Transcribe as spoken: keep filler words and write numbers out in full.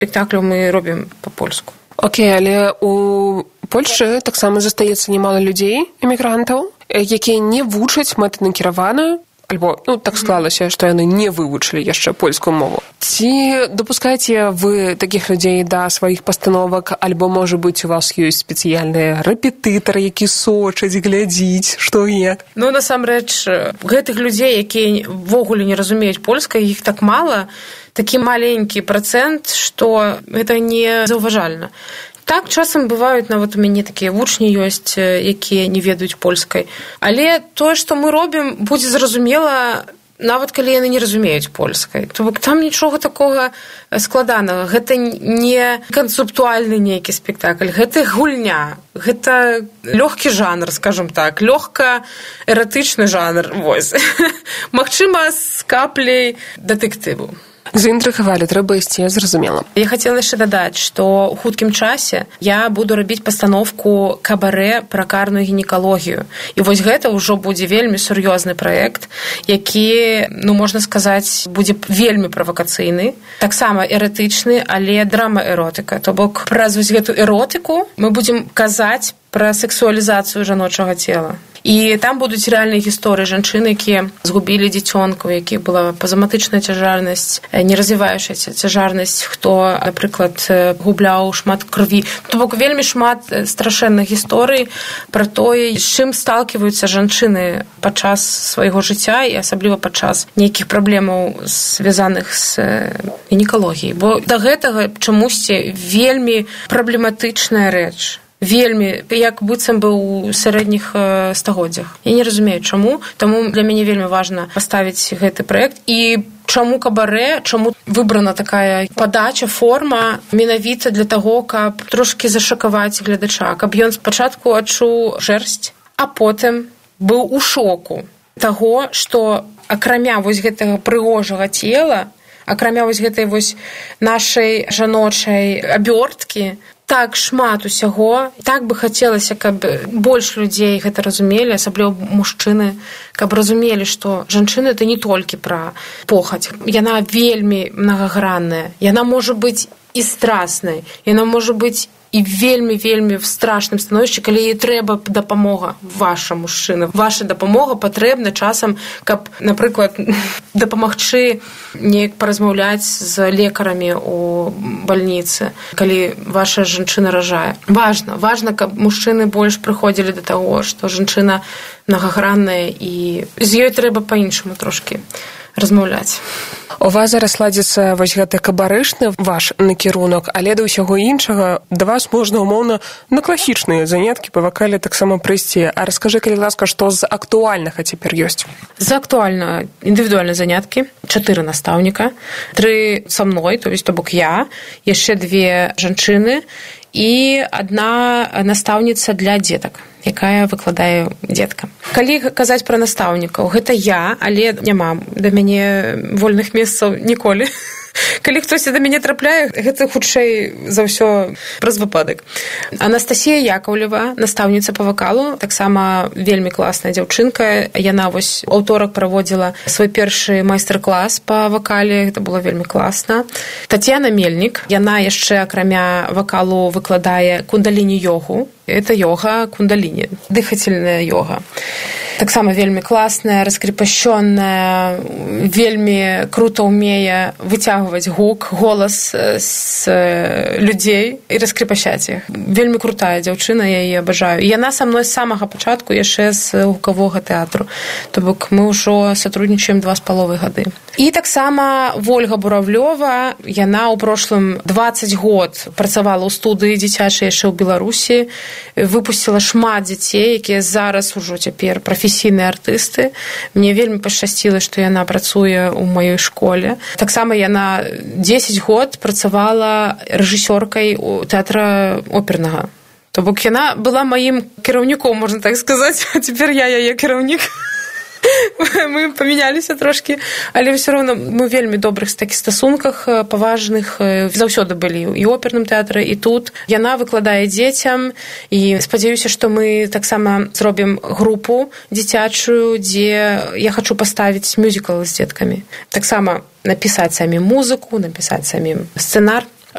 спектакляў мы робім па-польску. Окей, але у Польшчы таксама застаецца немало людзей, эмігрантаў, якія не вучаць мэтанакіравана, альбо, ну, так склалася, што яны не вывучылі яшчэ польскую мову. Ці дапускаеце вы такіх людзей да сваіх пастановак, альбо, можа быць, у вас ёсць спецыяльныя рэпетытары, які сочаць, глядзіць, што як? Ну, насамрэч, гэтых людзей, якія ввогуле не разумеюць польскай, іх так мала, такі маленькі працэнт, што гэта не заўважальна. Так, часам бываюць, нават у мяне такія вучні ёсць, якія не ведаюць польскай. Але тое, што мы робім, будзе зразумела, нават калі яны не разумеюць польскай. То бок там нічога такога складанага. Гэта не канцэптуальны нейкі спектакль, гэта гульня. Гэта лёгкі жанр, скажам так, лёгка эратычны жанр. Вось. Магчыма, з капляй дэтэктыву. Заінтрыгавалі, трэба ісці, зразумела. Я хацела яшчэ дадаць, што ў хуткім часе я буду рабіць пастановку кабарэ пра карную гінекалогію. І вось гэта ўжо будзе вельмі сур'ёзны праект, які, ну, можна сказаць, будзе вельмі правакацыйны, таксама эратычны, але драма-эротыка. То бок, праз вось гэту эротыку мы будзем казаць пра сексуалізацыю жаночага цела. І там будуць рэальныя гісторыі жанчын, якія згубілі дзіцёнка, у якіх была пазаматычная цяжарнасць, не развіваючаяся цяжарнасць, хто, напрыклад, губляў шмат крыві. То бок вельмі шмат страшэнных гісторый пра тое, з чым сталківаюцца жанчыны падчас свайго жыцця і асабліва падчас нейкіх праблемаў, звязаных з гінекалогіяй. Бо да гэтага чамусьці вельмі праблематычная рэч. Вельмі, як быццам бы ў сярэдніх стагоддзях. Я не разумею, чаму. Таму для мяне вельмі важна паставіць гэты праект. І чаму кабарэ, чаму выбрана такая падача, форма, менавіта для таго, каб трошкі зашакаваць гледача, каб ён спачатку адчуў жэрсць, а потым быў у шоку таго, што акрамя вось гэтага прыгожага цела, акрамя вось гэтай вось нашай жаночай абёрткі, так шмат усяго. Так бы хацелася, каб больш людзей гэта разумелі, асабліва мужчыны, каб разумелі, што жанчына это не толькі пра похаць. Яна вельмі мнагагранная. Яна можа быць і страснай. Яна можа быць і вельмі-вельмі в страшным становішчы, калі ёй трэба дапамога, ваша мужчына. Ваша дапамога патрэбна часам, каб, напрыклад, дапамагчы неяк паразмаўляць з лекарамі ў бальніцы, калі ваша жанчына ражае. Важна, важна, каб мужчыны больш прыходзілі да таго, што жанчына мнагагранная і з ёй трэба па-іншаму трошкі размаўляць. У вас зараз ладзіцца вось гэты кабарышны ваш накірунак, але да ўсяго іншага да вас можна умоўна на класічныя заняткі па вакале таксама прыйсці. А раскажы, калі ласка, што з актуальнага цяпер ёсць? З актуальна індывідуальныя заняткі, чатыры настаўніка, тры са мной, то есть то бок я, яшчэ две жанчыны і адна настаўніца для дзетак, якая выкладае дзеткам. Калі казаць пра настаўнікаў, гэта я, але няма да мяне вольных месцаў ніколі. Калі хтосьці да мяне трапляе, гэта хутчэй за ўсё праз выпадак. Анастасія Яковлева, настаўніца па вакалу, таксама вельмі класная дзяўчынка. Яна вось аўторак праводзіла свой першы майстар-клас па вакале, гэта было вельмі класна. Тацьяна Мельнік, яна яшчэ акрамя вакалу выкладае кундаліні-йогу. Это йога кундаліні, дыхательная йога. Таксама вельмі класная, раскрепашчённая, вельмі круто ўмее выцягваць гук, голас з людзей і раскрепашаць іх. Вельмі крутая дзяўчына, я яе абажаю. І яна са мной з самага пачатку яшчэ з гукавога тэатру. То бок мы ўжо сатруднічаем два з паловай гады. І таксама Вольга Буравлёва, яна ў прошлым дваццаць год працавала ў студыі дзіцячай яшчэ ў Беларусі, выпусціла шмат дзяцей, якія зараз ужо цяпер прафесійныя артысты. Мне вельмі пашчасціла, што яна працуе ў маёй школе. Таксама яна дзесяць год працавала рэжысёркай у тэатра опернага. То бок яна была маім кіраўніком, можна так сказаць, а цяпер я яе кіраўнік. Мы памяняліся трошкі, але ўсё роўна мы вельмі добрых такіх стасунках, паважных, заўсёды былі і ў оперным тэатры, і тут. Яна выкладае дзецям, і спадзяюся, што мы таксама зробім групу дзіцячую, дзе я хачу паставіць мюзікл з дзеткамі. Таксама напісаць самім музыку, напісаць самім сцэнар.